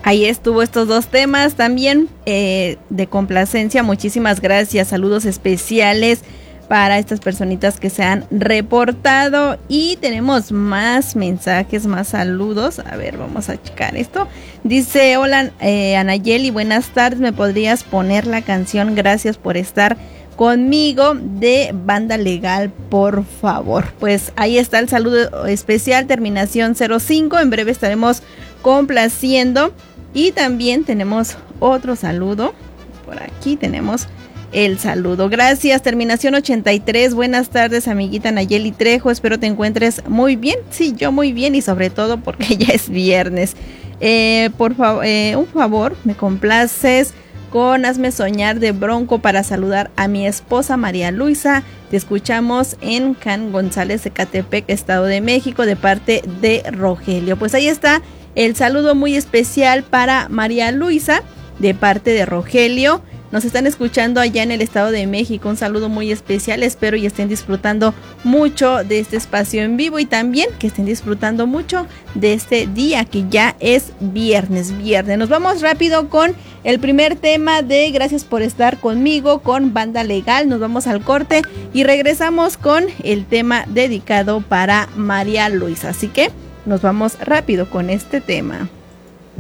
Ahí estuvo estos dos temas también de complacencia. Muchísimas gracias. Saludos especiales para estas personitas que se han reportado. Y tenemos más mensajes, más saludos. A ver, vamos a checar esto. Dice, hola Anayeli, buenas tardes. ¿Me podrías poner la canción Gracias por estar conmigo de Banda Legal, por favor? Pues ahí está el saludo especial, terminación 05. En breve estaremos complaciendo. Y también tenemos otro saludo. Por aquí tenemos el saludo. Gracias, terminación 83. Buenas tardes, amiguita Nayeli Trejo. Espero te encuentres muy bien. Sí, yo muy bien, y sobre todo porque ya es viernes. Por favor, un favor, me complaces con Hazme Soñar de Bronco para saludar a mi esposa María Luisa. Te escuchamos en Can González, Ecatepec, Estado de México, de parte de Rogelio. Pues ahí está el saludo muy especial para María Luisa, de parte de Rogelio. Nos están escuchando allá en el Estado de México. Un saludo muy especial. Espero y estén disfrutando mucho de este espacio en vivo, y también que estén disfrutando mucho de este día que ya es viernes. Nos vamos rápido con el primer tema de Gracias por estar conmigo con Banda Legal. Nos vamos al corte y regresamos con el tema dedicado para María Luisa. Así que nos vamos rápido con este tema.